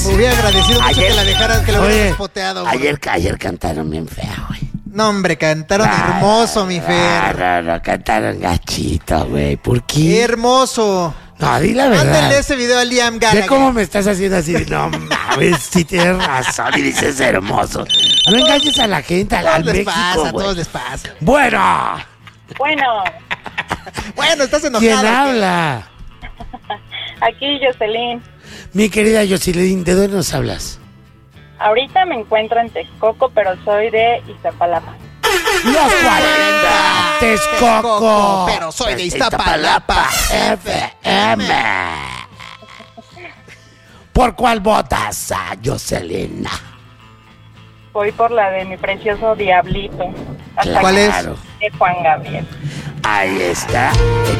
Me hubiera agradecido mucho que la dejaran, que la hubieran despoteado. Ayer cantaron bien feo, güey. No, hombre, cantaron hermoso, mi Fer. No, cantaron gachito, güey. ¿Por qué? Hermoso. No, di la verdad. Mándale ese video a Liam Gallagher. Ve cómo me estás haciendo así. No mames, sí tienes razón y dices hermoso. No engañes a la gente, al México, A güey. todos les pasa. Bueno, estás enojada. ¿quién habla? Aquí Jocelyn. Mi querida Jocelyn, ¿de dónde nos hablas? Ahorita me encuentro en Texcoco, pero soy de Iztapalapa. Los 40 Texcoco, pero soy de Iztapalapa. FM. ¿Por cuál votas a Jocelyn? Voy por la de mi precioso Diablito. ¿Cuál es? De Juan Gabriel. Ahí está.